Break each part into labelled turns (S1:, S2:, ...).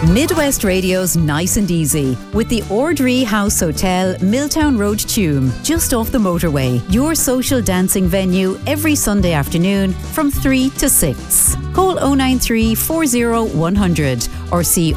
S1: Midwest Radio's Nice and Easy with the Ordree House Hotel, Milltown Road, Tuam, just off the motorway. Your social dancing venue every Sunday afternoon from 3 to 6. Call 093 40 100 or see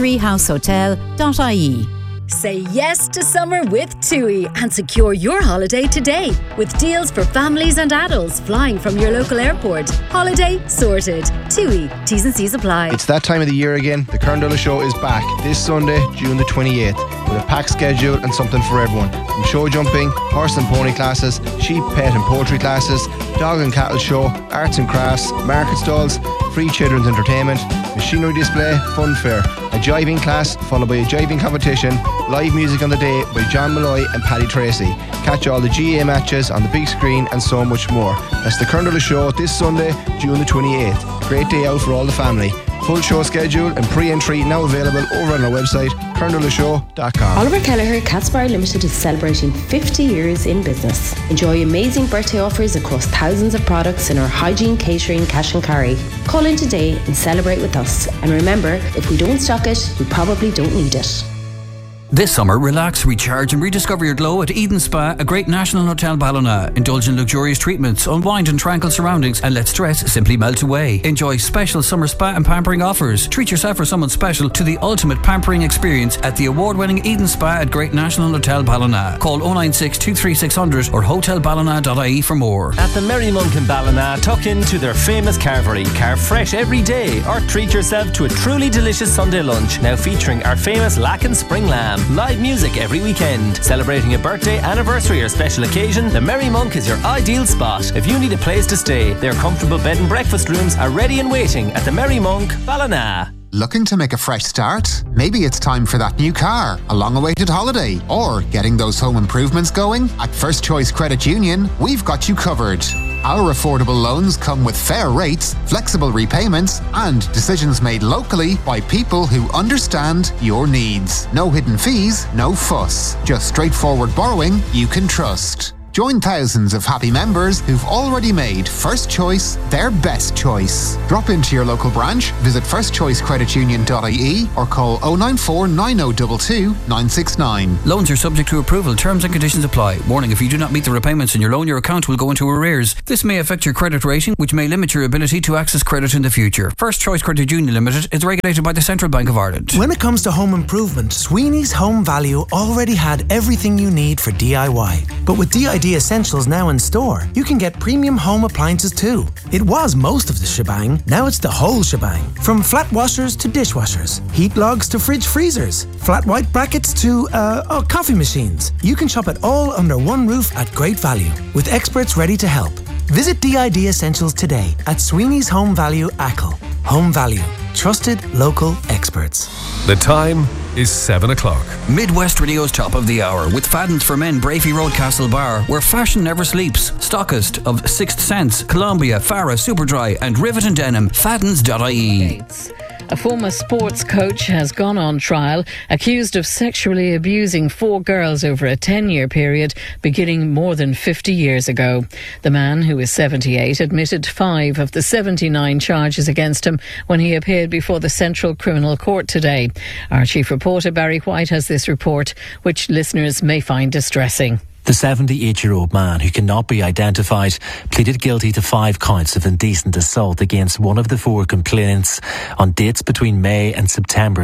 S1: ordreehousehotel.ie.
S2: Say yes to summer with TUI and secure your holiday today with deals for families and adults flying from your local airport. Holiday sorted. TUI. T's and C's apply.
S3: It's that time of the year again. The Kern Show is back this Sunday, June the 28th, with a packed schedule and something for everyone. From show jumping, horse and pony classes, sheep, pet and poultry classes, dog and cattle show, arts and crafts, market stalls, free children's entertainment, machinery display, fun fair, a jiving class followed by a jiving competition, live music on the day by John Malloy and Paddy Tracy. Catch all the GA matches on the big screen and so much more. That's the Kern Show this Sunday, June the 28th. Great day out for all the family. Full show schedule and pre-entry now available over on our website, kerndolashow.com.
S4: Oliver Kelleher Catsbar Limited is celebrating 50 years in business. Enjoy amazing birthday offers across thousands of products in our hygiene, catering, cash and carry. Call in today and celebrate with us. And remember, if we don't stock it, we probably don't need it.
S5: This summer, relax, recharge and rediscover your glow at Eden Spa, a Great National Hotel Ballina. Indulge in luxurious treatments, unwind in tranquil surroundings and let stress simply melt away. Enjoy special summer spa and pampering offers. Treat yourself or someone special to the ultimate pampering experience at the award-winning Eden Spa at Great National Hotel Ballina. Call 096 23600 or hotelballina.ie for more.
S6: At the Merry Monk in Ballina, tuck into their famous carvery. Carve fresh every day or treat yourself to a truly delicious Sunday lunch, now featuring our famous Lacken Spring Lamb. Live music every weekend. Celebrating a birthday, anniversary or special occasion, the Merry Monk is your ideal spot. If you need a place to stay, their comfortable bed and breakfast rooms are ready and waiting at the Merry Monk, Ballina.
S7: Looking to make a fresh start? Maybe it's time for that new car, a long-awaited holiday, or getting those home improvements going? At First Choice Credit Union, we've got you covered. Our affordable loans come with fair rates, flexible repayments, and decisions made locally by people who understand your needs. No hidden fees, no fuss. Just straightforward borrowing you can trust. Join thousands of happy members who've already made First Choice their best choice. Drop into your local branch, visit firstchoicecreditunion.ie or call 094 9022 969.
S5: Loans are subject to approval. Terms and conditions apply. Warning, if you do not meet the repayments in your loan, your account will go into arrears. This may affect your credit rating, which may limit your ability to access credit in the future. First Choice Credit Union Limited is regulated by the Central Bank of Ireland.
S8: When it comes to home improvement, Sweeney's Home Value already had everything you need for DIY. But with DID Essentials now in store, you can get premium home appliances too. It was most of the shebang, now it's the whole shebang. From flat washers to dishwashers, heat logs to fridge freezers, flat white brackets to coffee machines. You can shop it all under one roof at great value, with experts ready to help. Visit DID Essentials today at Sweeney's Home Value Achill. Home Value. Trusted local experts.
S9: The time is 7 o'clock.
S5: Midwest Radio's top of the hour with Fadden's for Men, Brafey Road, Castle Bar, where fashion never sleeps. Stockist of Sixth Sense, Columbia, Farah, Superdry and Rivet and Denim. Faddens.ie.
S10: A former sports coach has gone on trial, accused of sexually abusing 4 girls over a 10-year period beginning more than 50 years ago. The man, who is 78, admitted 5 of the 79 charges against him when he appeared before the Central Criminal Court today. Our chief reporter Barry White has this report, which listeners may find distressing.
S11: The 78-year-old man, who cannot be identified, pleaded guilty to 5 counts of indecent assault against one of the 4 complainants on dates between May and September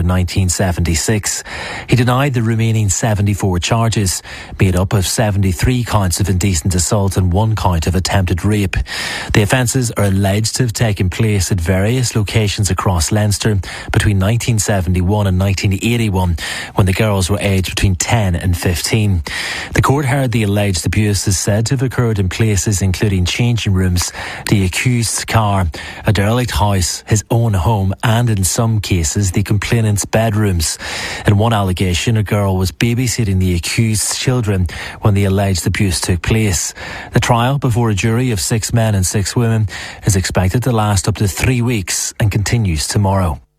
S11: 1976. He denied the remaining 74 charges, made up of 73 counts of indecent assault and 1 count of attempted rape. The offences are alleged to have taken place at various locations across Leinster between 1971 and 1981, when the girls were aged between 10 and 15. The court heard the alleged abuse is said to have occurred in places including changing rooms, the accused's car, a derelict house, his own home, and in some cases the complainant's bedrooms. In one allegation, a girl was babysitting the accused's children when the alleged abuse took place. The trial before a jury of 6 men and 6 women is expected to last up to 3 weeks and continues tomorrow.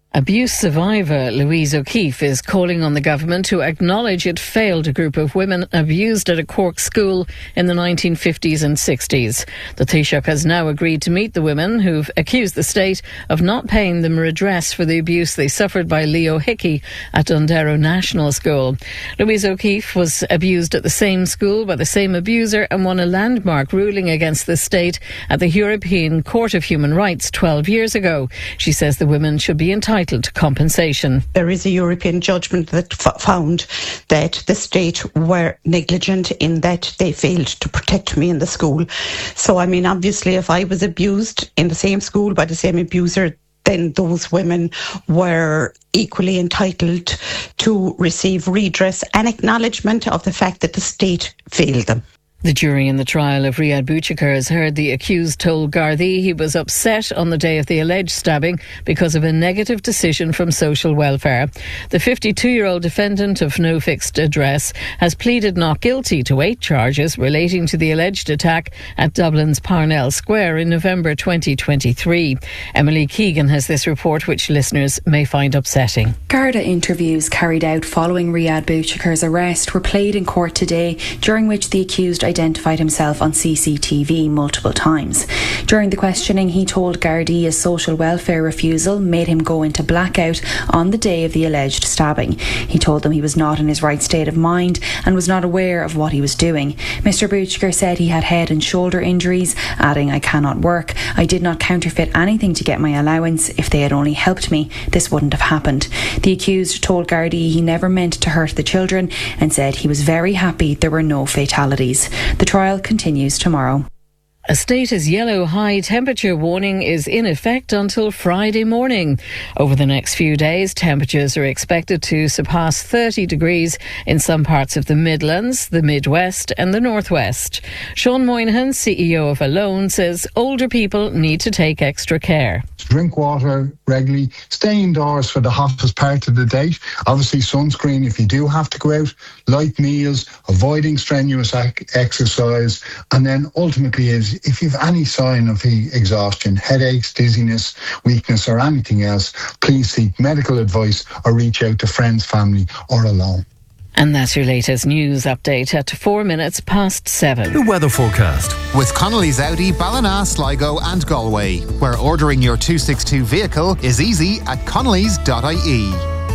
S10: Abuse survivor Louise O'Keefe is calling on the government to acknowledge it failed a group of women abused at a Cork school in the 1950s and 60s. The Taoiseach has now agreed to meet the women who've accused the state of not paying them redress for the abuse they suffered by Leo Hickey at Dundero National School. Louise O'Keefe was abused at the same school by the same abuser and won a landmark ruling against the state at the European Court of Human Rights 12 years ago. She says the women should be entitled to compensation.
S12: There is a European judgment that found that the state were negligent in that they failed to protect me in the school. So, I mean, obviously, if I was abused in the same school by the same abuser, then those women were equally entitled to receive redress and acknowledgement of the fact that the state failed them.
S10: The jury in the trial of Riyad Bouchikar has heard the accused told Gardaí he was upset on the day of the alleged stabbing because of a negative decision from social welfare. The 52-year-old defendant of no fixed address has pleaded not guilty to 8 charges relating to the alleged attack at Dublin's Parnell Square in November 2023. Emily Keegan has this report, which listeners may find upsetting.
S13: Garda interviews carried out following Riyad Bouchikar's arrest were played in court today, during which the accused identified himself on CCTV multiple times. During the questioning, he told Gardaí a social welfare refusal made him go into blackout on the day of the alleged stabbing. He told them he was not in his right state of mind and was not aware of what he was doing. Mr. Bouchikar said he had head and shoulder injuries, adding, "I cannot work. I did not counterfeit anything to get my allowance. If they had only helped me, this wouldn't have happened." The accused told Gardaí he never meant to hurt the children and said he was very happy there were no fatalities. The trial continues tomorrow.
S10: A status yellow high temperature warning is in effect until Friday morning. Over the next few days, temperatures are expected to surpass 30 degrees in some parts of the Midlands, the Midwest and the Northwest. Sean Moynihan, CEO of Alone, says older people need to take extra care.
S14: Drink water regularly, stay indoors for the hottest part of the day. Obviously sunscreen if you do have to go out, light meals, avoiding strenuous exercise, and then ultimately if you've any sign of exhaustion, headaches, dizziness, weakness or anything else, please seek medical advice or reach out to friends, family or Alone.
S10: And that's your latest news update at 4 minutes past 7.
S9: The weather forecast.
S7: With Connolly's Audi, Ballina, Sligo and Galway, where ordering your 262 vehicle is easy at connellys.ie.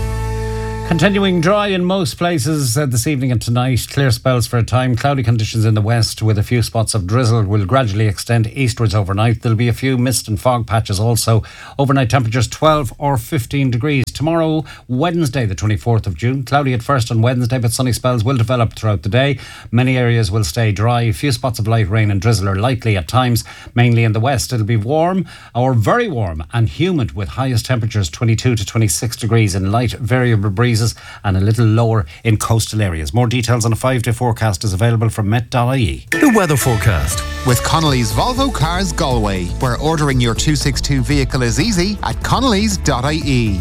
S15: Continuing dry in most places this evening and tonight. Clear spells for a time. Cloudy conditions in the west with a few spots of drizzle will gradually extend eastwards overnight. There'll be a few mist and fog patches also. Overnight temperatures 12 or 15 degrees. Tomorrow, Wednesday, the 24th of June. Cloudy at first on Wednesday, but sunny spells will develop throughout the day. Many areas will stay dry. A few spots of light rain and drizzle are likely at times, mainly in the west. It'll be warm or very warm and humid with highest temperatures 22 to 26 degrees and light variable breezes and a little lower in coastal areas. More details on a 5-day forecast is available from Met.ie.
S9: The weather forecast.
S7: With Connolly's Volvo Cars Galway, where ordering your 262 vehicle is easy at connellys.ie.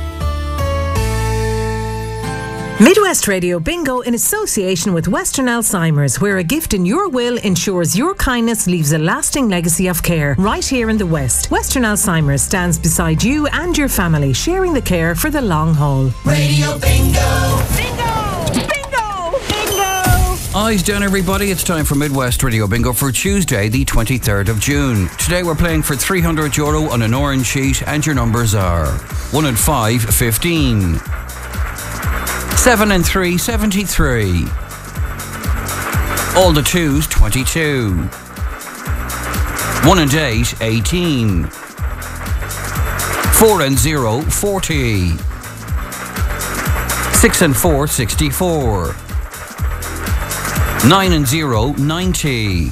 S16: Midwest Radio Bingo in association with Western Alzheimer's, where a gift in your will ensures your kindness leaves a lasting legacy of care right here in the West. Western Alzheimer's stands beside you and your family, sharing the care for the long haul.
S17: Radio Bingo! Bingo!
S5: Bingo! Bingo! Eyes down, everybody. It's time for Midwest Radio Bingo for Tuesday, the 23rd of June. Today we're playing for €300 on an orange sheet, and your numbers are 1 and 5, 15. 7 and 3, 73. All the 2s, 22. 1 and 8, 18. 4 and 0, 40. 6 and 4, 64. 9 and 0, 90.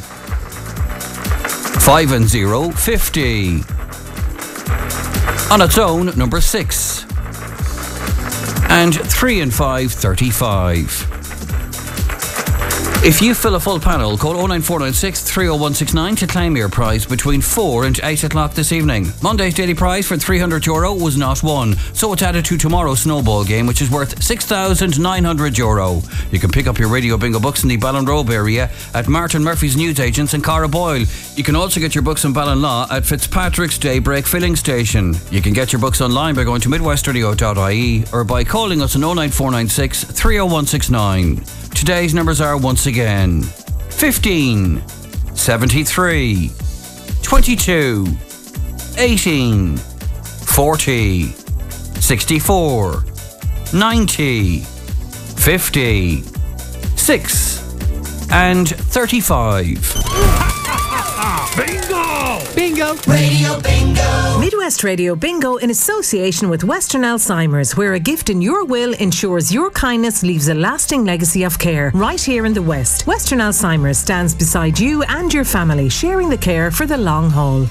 S5: 5 and 0, 50. On its own, number 6. And 3 and 5, 35. If you fill a full panel, call 09496 30169 to claim your prize between 4 and 8 o'clock this evening. Monday's daily prize for €300 was not won, so it's added to tomorrow's snowball game, which is worth €6,900. You can pick up your Radio Bingo books in the Ballinrobe area at Martin Murphy's Newsagents in Cara Boyle. You can also get your books in Ballinlaw at Fitzpatrick's Daybreak Filling Station. You can get your books online by going to midwestradio.ie or by calling us on 09496 30169. Today's numbers are once again 15, 73, 22, 18, 40, 64, 90, 50, 6 and 35.
S17: Bingo!
S16: Bingo!
S17: Radio Bingo!
S16: Midwest Radio Bingo in association with Western Alzheimer's, where a gift in your will ensures your kindness leaves a lasting legacy of care. Right here in the West, Western Alzheimer's stands beside you and your family, sharing the care for the long haul.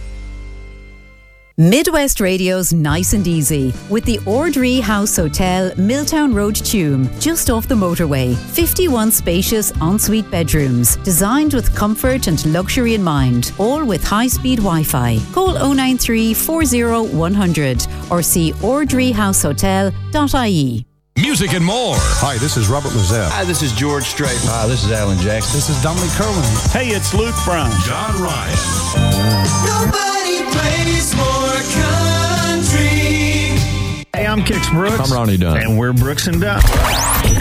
S1: Midwest Radio's Nice and Easy with the Ordree House Hotel, Milltown Road, Tuam, just off the motorway. 51 spacious ensuite bedrooms, designed with comfort and luxury in mind, all with high-speed Wi-Fi. Call 093 40 100 or see ordreehousehotel.ie.
S18: Music and more.
S19: Hi, this is Robert Mazette.
S20: Hi, this is George Strait.
S19: Hi, this is Alan Jackson.
S21: This is Dominic Kerwin.
S22: Hey, it's Luke Brown.
S18: John Ryan.
S17: Nobody plays more country.
S22: Hey, I'm Kix Brooks.
S19: I'm Ronnie Dunn.
S22: And we're Brooks and Dunn.